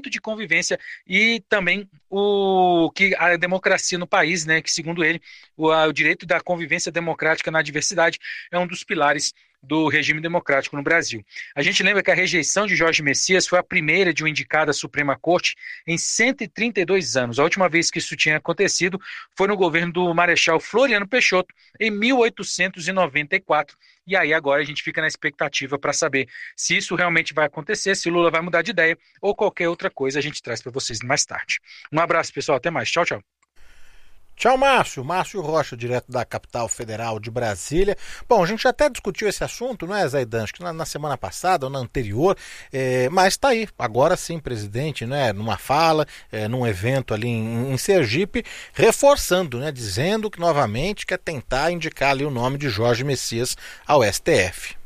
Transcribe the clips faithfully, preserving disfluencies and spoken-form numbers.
direito de convivência e também o que a democracia no país, né, que segundo ele, o, a, o direito da convivência democrática na diversidade é um dos pilares do regime democrático no Brasil. A gente lembra que a rejeição de Jorge Messias foi a primeira de um indicado à Suprema Corte em cento e trinta e dois anos. A última vez que isso tinha acontecido foi no governo do Marechal Floriano Peixoto, em mil oitocentos e noventa e quatro. E aí agora a gente fica na expectativa para saber se isso realmente vai acontecer, se Lula vai mudar de ideia ou qualquer outra coisa a gente traz para vocês mais tarde. Um abraço, pessoal. Até mais. Tchau, tchau. Tchau, Márcio. Márcio Rocha, direto da capital federal de Brasília. Bom, a gente até discutiu esse assunto, não é, Zaidan? Acho que na, na semana passada ou na anterior, é, mas está aí, agora sim, presidente, né, numa fala, é, num evento ali em, em Sergipe, reforçando, né, dizendo que novamente quer tentar indicar ali o nome de Jorge Messias ao S T F.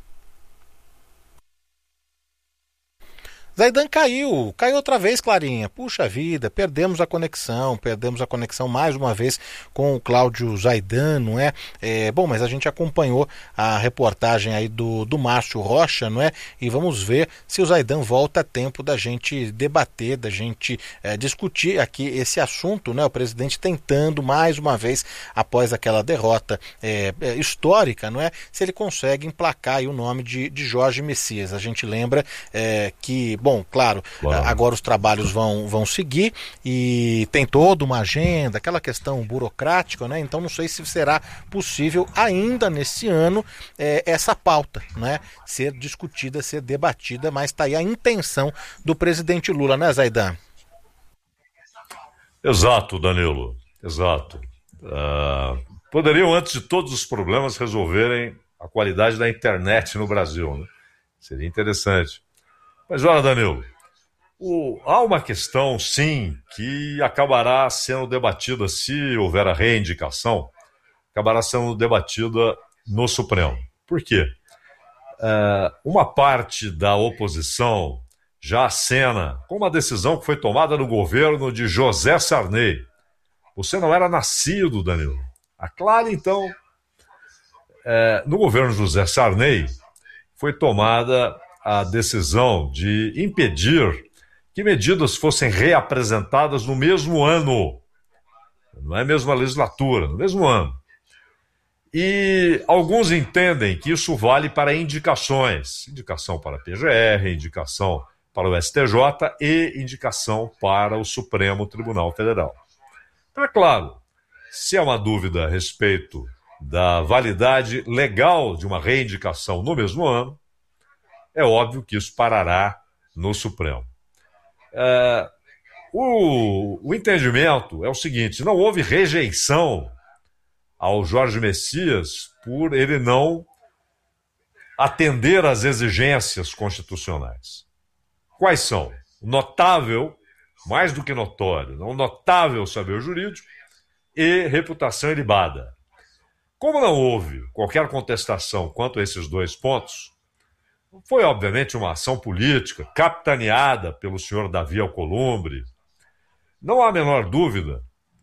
Zaidan caiu, caiu outra vez, Clarinha. Puxa vida, perdemos a conexão, perdemos a conexão mais uma vez com o Cláudio Zaidan, não é? é? Bom, mas a gente acompanhou a reportagem aí do, do Márcio Rocha, não é? E vamos ver se o Zaidan volta a tempo da gente debater, da gente é, discutir aqui esse assunto, né? O presidente tentando mais uma vez, após aquela derrota é, é, histórica, não é? Se ele consegue emplacar aí o nome de, de Jorge Messias. A gente lembra é, que bom, claro, claro, agora os trabalhos vão, vão seguir e tem toda uma agenda, aquela questão burocrática, né? Então não sei se será possível ainda nesse ano é, essa pauta, né? Ser discutida, ser debatida, mas está aí a intenção do presidente Lula, né, Zaidan? Exato, Danilo, exato. Uh, poderiam, antes de todos os problemas, resolverem a qualidade da internet no Brasil, né? Seria interessante. Mas olha, Danilo, o, há uma questão, sim, que acabará sendo debatida, se houver a reindicação, acabará sendo debatida no Supremo. Por quê? É, uma parte da oposição já acena com uma decisão que foi tomada no governo de José Sarney. Você não era nascido, Danilo. Aclare, então. É, no governo de José Sarney foi tomada a decisão de impedir que medidas fossem reapresentadas no mesmo ano, não é a mesma legislatura, no mesmo ano. E alguns entendem que isso vale para indicações, indicação para a P G R, indicação para o S T J e indicação para o Supremo Tribunal Federal. Então, é claro, se há uma dúvida a respeito da validade legal de uma reindicação no mesmo ano, é óbvio que isso parará no Supremo. É, o, o entendimento é o seguinte: não houve rejeição ao Jorge Messias por ele não atender às exigências constitucionais. Quais são? Notável, mais do que notório, um notável saber jurídico e reputação ilibada. Como não houve qualquer contestação quanto a esses dois pontos, foi, obviamente, uma ação política capitaneada pelo senhor Davi Alcolumbre. Não há a menor dúvida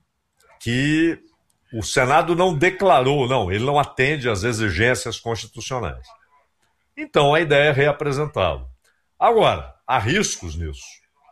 que o Senado não declarou, não, ele não atende às exigências constitucionais. Então, a ideia é reapresentá-lo. Agora, há riscos nisso.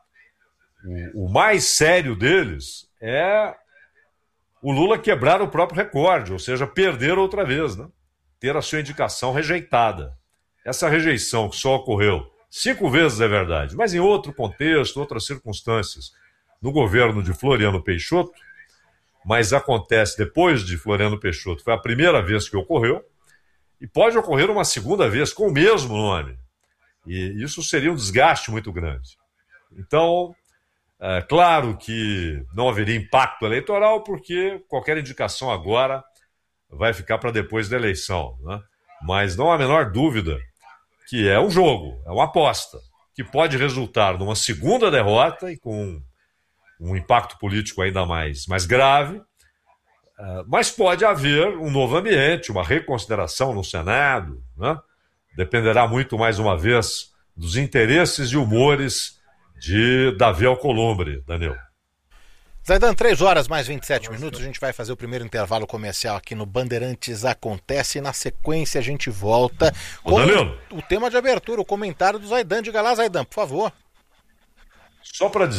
O, o mais sério deles é o Lula quebrar o próprio recorde, ou seja, perder outra vez, né? Ter a sua indicação rejeitada. Essa rejeição que só ocorreu cinco vezes, é verdade, mas em outro contexto, outras circunstâncias, no governo de Floriano Peixoto, mas acontece depois de Floriano Peixoto, foi a primeira vez que ocorreu, e pode ocorrer uma segunda vez com o mesmo nome. E isso seria um desgaste muito grande. Então, é claro que não haveria impacto eleitoral, porque qualquer indicação agora vai ficar para depois da eleição, né? Mas não há a menor dúvida que é um jogo, é uma aposta, que pode resultar numa segunda derrota e com um impacto político ainda mais, mais grave, mas pode haver um novo ambiente, uma reconsideração no Senado, né? Dependerá muito, mais uma vez, dos interesses e humores de Davi Alcolumbre, Daniel. Zaidan, três horas mais vinte e sete minutos, a gente vai fazer o primeiro intervalo comercial aqui no Bandeirantes Acontece e na sequência a gente volta Ô, com Danilo, o tema de abertura, o comentário do Zaidan. Diga lá, Zaidan, por favor. Só para